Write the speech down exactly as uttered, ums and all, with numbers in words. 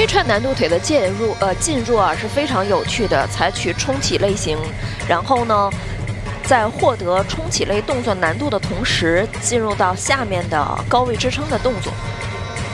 飞踹难度腿的介入呃进入啊是非常有趣的，采取冲起类型，然后呢，在获得冲起类动作难度的同时，进入到下面的高位支撑的动作。